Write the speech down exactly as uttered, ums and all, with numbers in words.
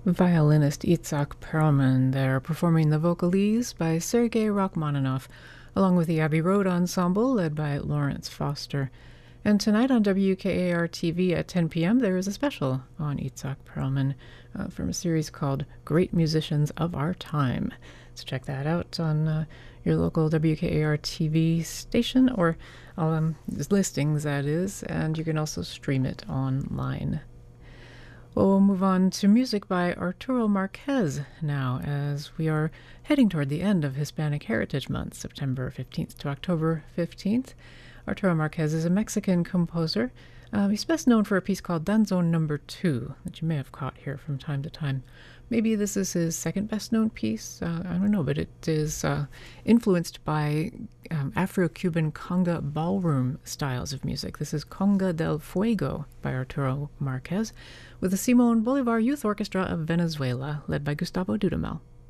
Violinist Itzhak Perlman. They're performing the Vocalese by Sergei Rachmaninoff, along with the Abbey Road Ensemble led by Lawrence Foster. And tonight on W K A R T V at ten p.m. there is a special on Itzhak Perlman uh, from a series called Great Musicians of Our Time. So check that out on uh, your local W K A R T V station, or um, listings, that is, and you can also stream it online. Well, we'll move on to music by Arturo Marquez now, as we are heading toward the end of Hispanic Heritage Month, September fifteenth to October fifteenth. Arturo Marquez is a Mexican composer. Uh, he's best known for a piece called Danzón Number Two that you may have caught here from time to time. Maybe this is his second best known piece. Uh, I don't know, but it is uh, influenced by um, Afro-Cuban conga ballroom styles of music. This is Conga del Fuego by Arturo Marquez with the Simón Bolívar Youth Orchestra of Venezuela, led by Gustavo Dudamel.